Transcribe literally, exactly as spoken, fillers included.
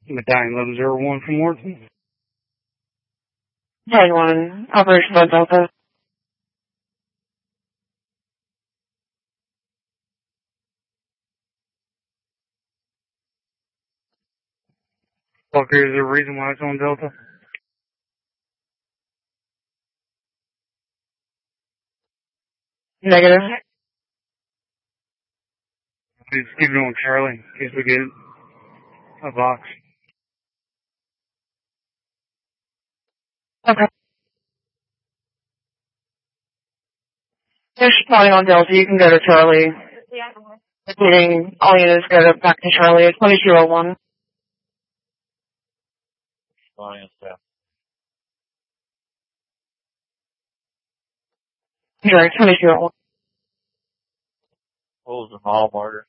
Medallion eleven zero one from Wharton. Medallion one, Operation Bud Delta. Walker, is there a reason why it's on Delta? Negative. Just keep it on Charlie in case we get a box. Okay. There's flying on Delta. You can go to Charlie. Meaning all units go to back to Charlie at twenty-two oh one. Flying on staff. Sorry, twenty-two oh one. What was the mile marker?